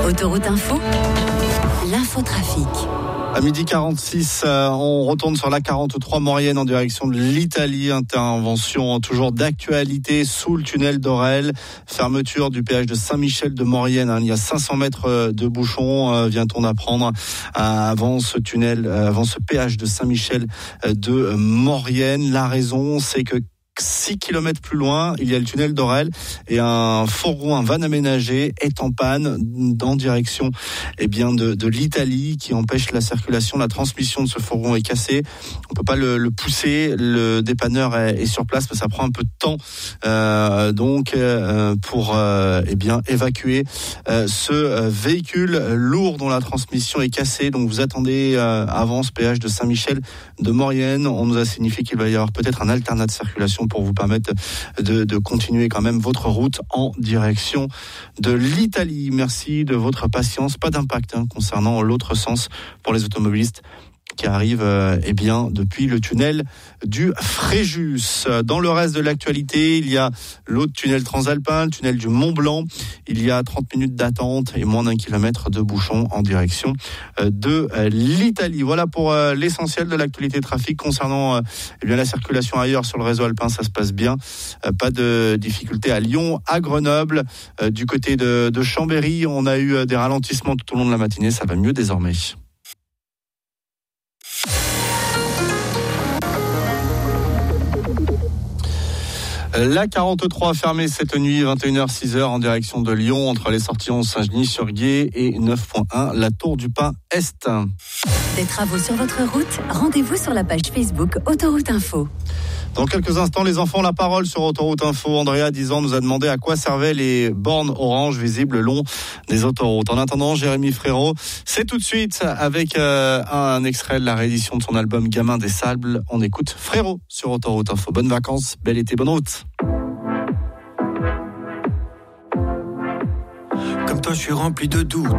Autoroute Info, l'infotrafic. À 12h46, on retourne sur la 43 Maurienne en direction de l'Italie. Intervention toujours d'actualité sous le tunnel d'Orel. Fermeture du péage de Saint-Michel de Maurienne. Il y a 500 mètres de bouchon, vient-on d'apprendre, avant ce tunnel, avant ce péage de Saint-Michel de Maurienne. La raison, c'est que 6 km plus loin, il y a le tunnel d'Orel et un fourgon, un van aménagé est en panne en direction de l'Italie qui empêche la circulation. La transmission de ce fourgon est cassée. On peut pas le pousser. Le dépanneur est sur place, mais ça prend un peu de temps. Pour évacuer ce véhicule lourd dont la transmission est cassée. Donc vous attendez avant ce péage de Saint-Michel de Maurienne. On nous a signifié qu'il va y avoir peut-être un alternat de circulation pour vous permettre de continuer quand même votre route en direction de l'Italie. Merci de votre patience. Pas d'impact concernant l'autre sens pour les automobilistes qui arrivent depuis le tunnel du Fréjus. Dans le reste de l'actualité, il y a l'autre tunnel transalpin, le tunnel du Mont Blanc. Il y a 30 minutes d'attente et moins d'1 kilomètre de bouchon en direction de l'Italie. Voilà pour l'essentiel de l'actualité trafic. Concernant la circulation ailleurs sur le réseau alpin, ça se passe bien. Pas de difficultés à Lyon, à Grenoble. Du côté de Chambéry, on a eu des ralentissements tout au long de la matinée. Ça va mieux désormais. La 43 fermée cette nuit, 21h, 6h en direction de Lyon, entre les sorties 11 Saint-Genis-sur-Guiers et 9.1, la Tour du Pin Est. Des travaux sur votre route, rendez-vous sur la page Facebook Autoroute Info. Dans quelques instants, les enfants ont la parole sur Autoroute Info. Andrea, 10 ans, nous a demandé à quoi servaient les bornes orange visibles le long des autoroutes. En attendant, Jérémy Frérot, c'est tout de suite avec un extrait de la réédition de son album Gamin des Sables. On écoute Frérot sur Autoroute Info. Bonnes vacances, bel été, bonne route. Comme toi, je suis rempli de doutes.